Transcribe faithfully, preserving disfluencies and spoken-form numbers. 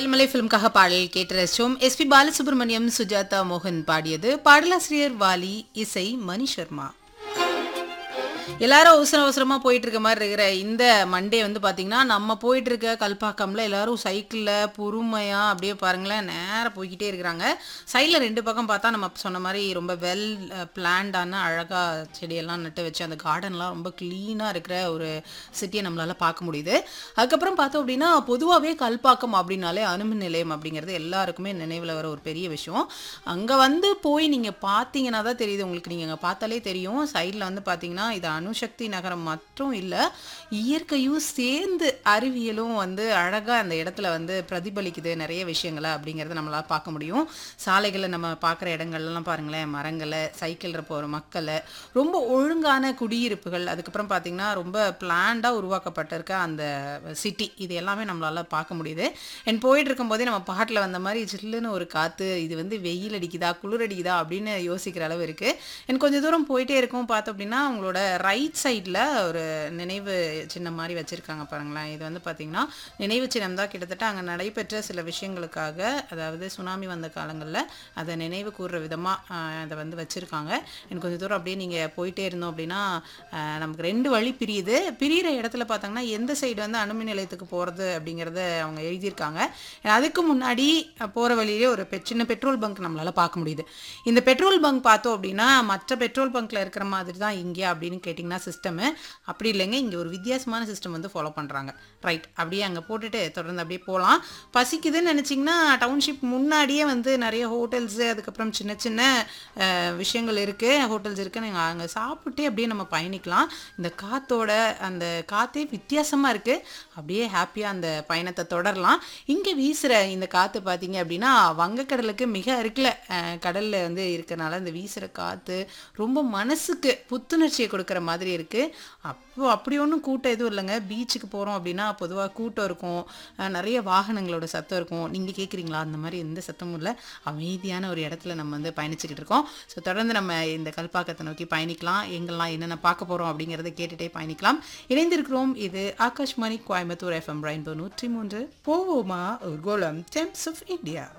ஏழ்மலை ஃபிலிம்காக பாடல் கேட்டு ரசிச்சோம். எஸ்பி பாலசுப்ரமணியம், சுஜாதா மோகன் பாடியது. பாடலாசிரியர் வாலி, இசை மணி சர்மா. எல்லாரும் அவசர அவசரமா போயிட்டு இருக்க மாதிரி இருக்கிற இந்த மண்டே வந்து பாத்தீங்கன்னா, நம்ம போயிட்டு இருக்க கல்பாக்கம்ல எல்லாரும் சைக்கிள்ல பொறுமையா அப்படியே பாருங்களேன் நேரா போய்கிட்டே இருக்கிறாங்க. சைட்ல ரெண்டு பக்கம் பார்த்தா நம்ம சொன்ன மாதிரி ரொம்ப வெல் பிளான்டான அழகா செடியெல்லாம் நட்டு வச்சு அந்த கார்டன்லாம் ரொம்ப கிளீனா இருக்கிற ஒரு சிட்டியை நம்மளால பார்க்க முடியுது. அதுக்கப்புறம் பார்த்தோம் அப்படின்னா, பொதுவாகவே கல்பாக்கம் அப்படின்னாலே அணுமின் நிலையம் அப்படிங்கிறது எல்லாருக்குமே நினைவில் வர ஒரு பெரிய விஷயம். அங்கே வந்து போய் நீங்கள் பார்த்தீங்கன்னா தான் தெரியுது உங்களுக்கு. நீங்கள் அங்கே பார்த்தாலே தெரியும். சைடில் வந்து பார்த்தீங்கன்னா இது அணுசக்தி நகரம் மட்டும் இல்லை, இயற்கையும் சேர்ந்து அறிவியலும் வந்து அழகாக அந்த இடத்துல வந்து பிரதிபலிக்குது நிறைய விஷயங்களை அப்படிங்கிறத நம்மளால் பார்க்க முடியும். சாலைகளை நம்ம பார்க்குற இடங்கள்லாம் பாருங்களேன், மரங்களை, சைக்கிளில் போகிற மக்களை, ரொம்ப ஒழுங்கான குடியிருப்புகள், அதுக்கப்புறம் பார்த்திங்கன்னா ரொம்ப பிளான்டாக உருவாக்கப்பட்டிருக்க அந்த சிட்டி, இது எல்லாமே நம்மளால் பார்க்க முடியுது. என் போயிட்டு இருக்கும்போதே நம்ம பாட்டில் வந்த மாதிரி சில்லுன்னு ஒரு காற்று, இது வந்து வெயில் அடிக்குதா குளிர் அடிக்குதா அப்படின்னு யோசிக்கிற அளவு இருக்குது. எனக்கு கொஞ்சம் தூரம் போயிட்டே இருக்கும். பார்த்தோம் அப்படின்னா அவங்களோட ரைட் சைடில் ஒரு நினைவு சின்னம் மாதிரி வச்சுருக்காங்க பாருங்களேன். இது வந்து பார்த்திங்கன்னா நினைவு சின்னம் தான். கிட்டத்தட்ட அங்கே நடைபெற்ற சில விஷயங்களுக்காக, அதாவது சுனாமி வந்த காலங்களில் அதை நினைவு கூறுற விதமாக அதை வந்து வச்சுருக்காங்க. எனக்கு கொஞ்சம் தூரம் அப்படியே நீங்கள் போயிட்டே இருந்தோம் அப்படின்னா நமக்கு ரெண்டு வழி பிரியுது. பிரிகிற இடத்துல பார்த்தாங்கன்னா எந்த சைடு வந்து அணுமின் நிலையத்துக்கு போகிறது அப்படிங்கிறத அவங்க எழுதியிருக்காங்க. அதுக்கு முன்னாடி போகிற வழியிலே ஒரு பெ சின்ன பெட்ரோல் பங்க் நம்மளால் பார்க்க முடியுது. இந்த பெட்ரோல் பங்க் பார்த்தோம் அப்படின்னா மற்ற பெட்ரோல் பங்க்கில் இருக்கிற மாதிரி தான் இங்கே அப்படின்னு கேட்டிங்கன்னா சிஸ்டமு அப்படி இல்லைங்க. இங்கே ஒரு வித்தியாசமான சிஸ்டம் வந்து ஃபாலோ பண்ணுறாங்க. ரைட், அப்படியே அங்கே போட்டுட்டு தொடர்ந்து அப்படியே போகலாம். பசிக்குதுன்னு நினச்சிங்கன்னா டவுன்ஷிப் முன்னாடியே வந்து நிறைய ஹோட்டல்ஸு, அதுக்கப்புறம் சின்ன சின்ன விஷயங்கள் இருக்குது, ஹோட்டல்ஸ் இருக்குது. நீங்கள் அங்கே சாப்பிட்டே அப்படியே நம்ம பயணிக்கலாம். இந்த காற்றோட அந்த காற்றே வித்தியாசமாக இருக்குது. அப்படியே ஹாப்பியாக அந்த பயணத்தை தொடரலாம். இங்கே வீசுகிற இந்த காற்று பார்த்தீங்க அப்படின்னா வங்கக்கடலுக்கு மிக அருகில் கடலில் வந்து இருக்கிறனால இந்த வீசுகிற காற்று ரொம்ப மனசுக்கு புத்துணர்ச்சியை கொடுக்குற மாதிரி இருக்குது. அப்போ அப்படி ஒன்றும் கூட்டம் எதுவும் இல்லைங்க. பீச்சுக்கு போகிறோம் அப்படின்னா பொதுவாக கூட்டம் இருக்கும், நிறைய வாகனங்களோட சத்தம் இருக்கும். நீங்கள் கேட்குறீங்களா? அந்த மாதிரி எந்த சத்தமும் இல்லை. அமைதியான ஒரு இடத்துல நம்ம வந்து பயணிச்சுக்கிட்டு இருக்கோம். ஸோ தொடர்ந்து நம்ம இந்த கல்பாக்கத்தை நோக்கி பயணிக்கலாம். எங்கெல்லாம் என்னென்ன பார்க்க போகிறோம் அப்படிங்கிறத கேட்டுகிட்டே பயணிக்கலாம். இணைந்திருக்கிறோம். இது ஆகாஷ்வாணி கோயம்புத்தூர் எஃப்எம் ரெயின்போ நூற்றி மூன்று. போவோமா ஊர்கோலம் டைம்ஸ் ஆஃப் இந்தியா.